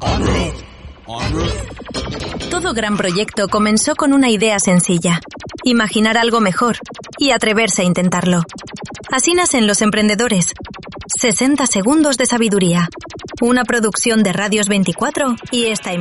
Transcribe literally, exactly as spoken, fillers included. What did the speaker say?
Todo gran proyecto comenzó con una idea sencilla: imaginar algo mejor y atreverse a intentarlo. Así nacen los emprendedores. sesenta segundos de sabiduría. Una producción de Radios veinticuatro y esta